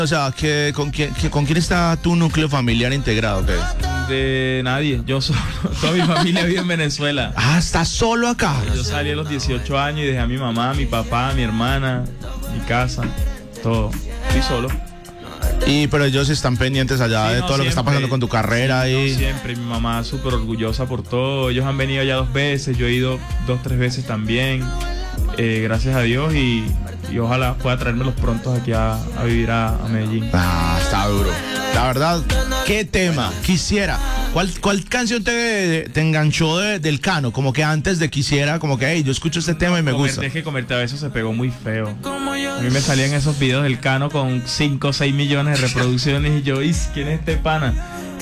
O sea, ¿con quién está tu núcleo familiar integrado? ¿Qué? De nadie, yo solo. Toda mi familia vive en Venezuela. Ah, ¿estás solo acá? Yo salí a los 18 años y dejé a mi mamá, mi papá, mi hermana, mi casa, todo. Estoy solo. Pero ellos están pendientes allá de todo lo que está pasando con tu carrera. Sí, siempre, mi mamá súper orgullosa por todo. Ellos han venido ya 2 veces, yo he ido 2, 3 veces también. Gracias a Dios y ojalá pueda traérmelos pronto aquí a vivir a Medellín. Ah, está duro. La verdad, qué tema. Quisiera. ¿Cuál canción te enganchó del Cano? Como que antes de Quisiera, como que, hey, yo escucho este tema y me gusta. Es que Comerte a Besos se pegó muy feo. A mí me salían esos videos del Cano con 5 o 6 millones de reproducciones y yo, ¿quién es este pana?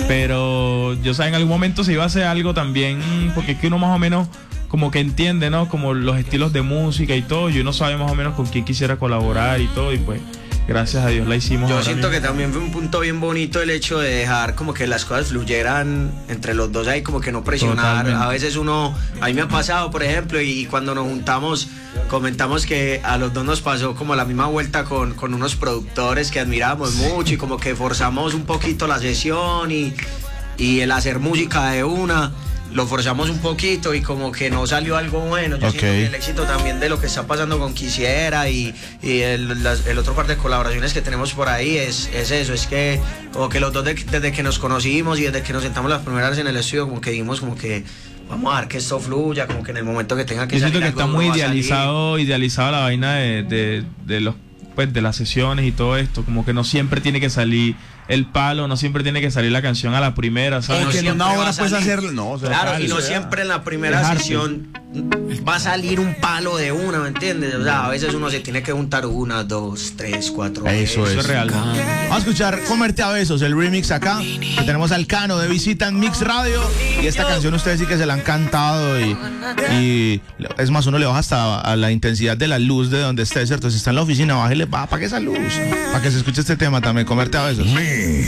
Pero yo sé, en algún momento se iba a hacer algo también, porque es que uno más o menos como que entiende, ¿no? Como los estilos de música y todo, y uno sabe más o menos con quién quisiera colaborar y todo, y pues gracias a Dios la hicimos. Yo siento que también fue un punto bien bonito el hecho de dejar como que las cosas fluyeran entre los dos ahí, como que no presionar. Totalmente. A veces a mí me ha pasado, por ejemplo, y cuando nos juntamos comentamos que a los dos nos pasó como la misma vuelta con unos productores que admiramos mucho y como que forzamos un poquito la sesión y el hacer música de una. Lo forzamos un poquito y como que no salió algo bueno. Yo siento que el éxito también de lo que está pasando con Quisiera y el otro par de colaboraciones que tenemos por ahí es eso, es que como que los dos desde que nos conocimos y desde que nos sentamos las primeras en el estudio como que dijimos como que vamos a dar que esto fluya, como que en el momento que tenga que salir. Yo siento que está muy idealizada la vaina de los pues de las sesiones y todo esto, como que no siempre tiene que salir el palo, no siempre tiene que salir la canción a la primera, ¿sabes? No, que en una hora puedes hacerlo, no, o sea, claro, y no siempre en la primera sesión va a salir un palo de una, ¿me entiendes? O sea, a veces uno se tiene que juntar 1, 2, 3, 4 Eso es real. Vamos a escuchar Comerte a Besos, el remix acá, que tenemos al Cano de visita en Mix Radio, y esta canción ustedes sí que se la han cantado y es más, uno le baja hasta a la intensidad de la luz de donde esté, ¿cierto? Si está en la oficina, bájele, apague esa luz, para que se escuche este tema también, Comerte a Besos.